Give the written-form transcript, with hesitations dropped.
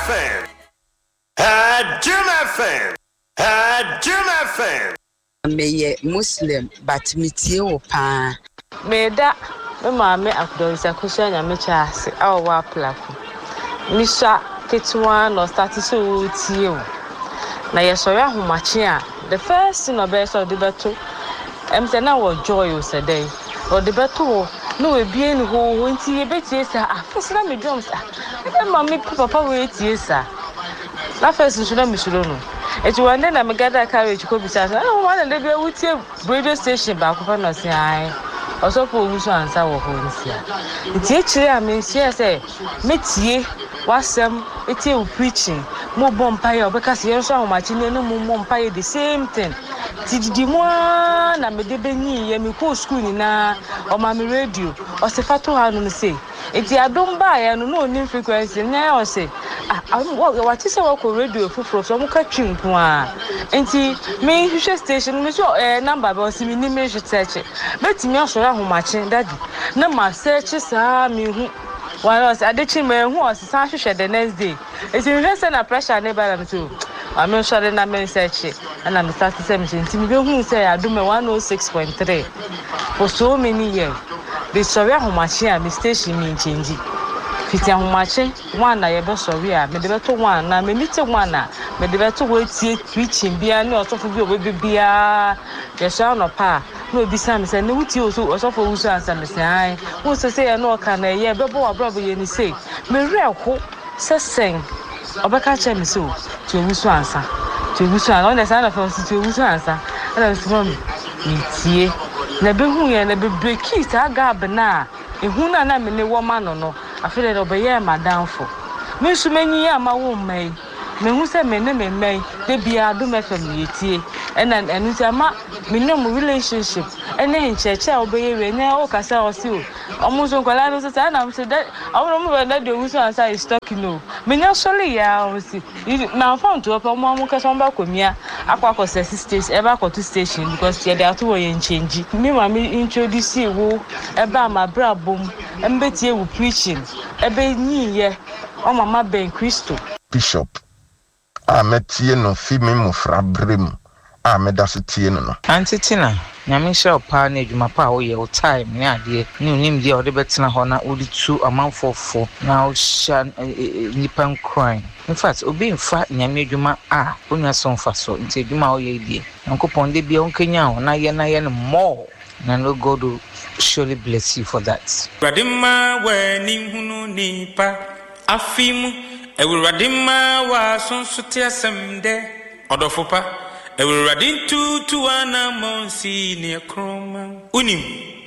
FM. Jim FM. Jim FM. Me Muslim, but me tie pa. Me da me maame akudonsa kusha nya me chaase awa plako. Me sha ketwa no start so tie o. Na ye so ya homache a the first thing obey so de beto. Em say na wo joy o say dey. O de beto no we bie ni ho nti ye betie sa afese na me drums e ma me papa we tie sa. Na first nso na me suro no. Eti one day na me gather carriage ko bisa say oh one day be wutie radio station ba ko fa no say ai. Also for wuso ansa wo ho nsia. Nti e kire a me nsia say metie wasem etie u preaching mo bompaye obeka se yenso ahomachi ne no mo bompaye the same thing. Tididi mo na me de benyi ye me ko school ni na o ma me radio o se fato ha no say eti adom ba ya no no ni frequency na o say what is our radio fufuro so mo ka twinko a enti me hwehwe station me so number ba o si me ni me hwetche betimi asoro ahomachi daddy na ma search sa me hu one was adechi me hu o sa hwehwe the next day eti me say na pressure ne ba na so I'm sure na me search and I'm starting to say me be hu say adom 106.3 for so many years the sorry ahomachi a me station me change fiti ahomachi one na ye be sorry a me de beto one na me meet one na me de beto we tie preaching bia na osofo bi obe bia ye so no pa no bi sam say ne wuti osofo wuso ansa me say ai wo say ye no ka na ye be bo abrobo ye ni say me reho sesen obeka che me so to wuso ansa on the side of us to wuso ansa and so me tie na be hu ye na be break it agab na ehu na me ne wo ma no afele do be ye madamfo me su manyi ya ma wo mai me hu se me ne me mai de bia do me fam yetie enu se ma me no relationship ene ncheche a obeye we ne o kasa o si o omuzo nkwala no se na me se that awro mo be na de wuso ansa is talking no me nya sole ya o si na phone to opa mo kasa mba komia akwa station eba to station because they are to wo yen change me ma me introduce wo eba ma brabom embetie wo preaching ebe nyiye o mama ben Christo Bishop ametie no fi me mufra brem amedasetie no antitina nyame sha opa na adwuma pa wo ye o time ne ade ne onim die o de betena ho na odi tu amanfofo na o sha nipan crime in fact obi mfa nyame adwuma onwa so mfa so nti adwuma o ye die nkopon de bia onkanya ho na ye no more na no God will surely bless you for that. Radima we ni hunu nipa afimu ewuradima wa sonso te asemde odofopa ewuradin tu ana monsi ne kroma unim